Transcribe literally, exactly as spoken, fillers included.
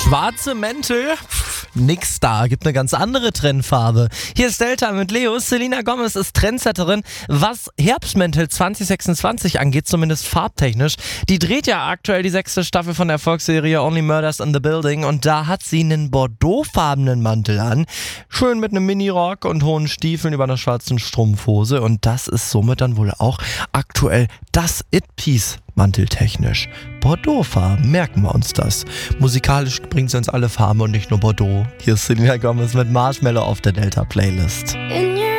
Schwarze Mäntel? Pff, nix da, gibt eine ganz andere Trendfarbe. Hier ist Delta mit Leo. Selena Gomez ist Trendsetterin, was Herbstmäntel zwanzig sechsundzwanzig angeht, zumindest farbtechnisch. Die dreht ja aktuell die sechste Staffel von der Erfolgsserie Only Murders in the Building und da hat sie einen bordeauxfarbenen Mantel an. Schön mit einem Minirock und hohen Stiefeln über einer schwarzen Strumpfhose und das ist somit dann wohl auch aktuell das It-Piece. Manteltechnisch. Bordeaux-Farben, merken wir uns das. Musikalisch bringt sie uns alle Farben und nicht nur Bordeaux. Hier ist Selena Gomez mit Marshmallow auf der Delta-Playlist. In your